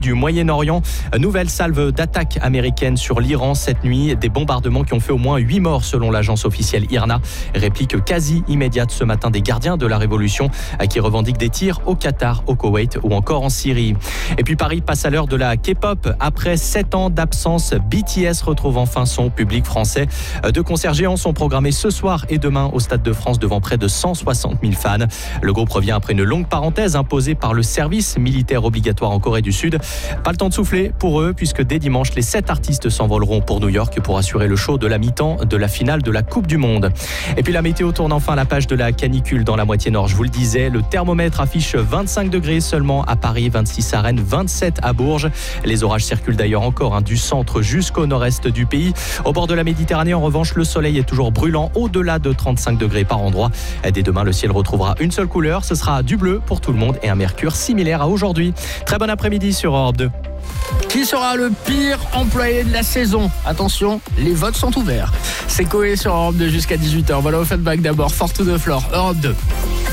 Du Moyen-Orient, nouvelle salve d'attaques américaines sur l'Iran cette nuit. Des bombardements qui ont fait au moins 8 morts selon l'agence officielle IRNA. Réplique quasi immédiate ce matin des gardiens de la révolution qui revendiquent des tirs au Qatar, au Koweït ou encore en Syrie. Et puis Paris passe à l'heure de la K-pop. Après 7 ans d'absence, BTS retrouve enfin son public français. 2 concerts géants sont programmés ce soir et demain au Stade de France devant près de 160 000 fans. Le groupe revient après une longue parenthèse imposée par le service militaire obligatoire en Corée du Sud. Pas le temps de souffler pour eux puisque dès dimanche, les 7 artistes s'envoleront pour New York pour assurer le show de la mi-temps de la finale de la Coupe du Monde. Et puis la météo tourne enfin la page de la canicule dans la moitié nord. Je vous le disais, le thermomètre affiche 25 degrés seulement à Paris, 26 à Rennes, 27 à Bourges. Les orages circulent d'ailleurs encore du centre jusqu'au nord-est du pays. Au bord de la Méditerranée, en revanche, le soleil est toujours brûlant au-delà de 35 degrés par endroit. Dès demain, le ciel retrouvera une seule couleur. Ce sera du bleu pour tout le monde et un mercure similaire à aujourd'hui. Très bon après-midi sur Europe 2. Qui sera le pire employé de la saison? Attention, les votes sont ouverts. C'est Coé sur Europe 2 jusqu'à 18h. Voilà au feedback d'abord. Fort to the floor, Europe 2.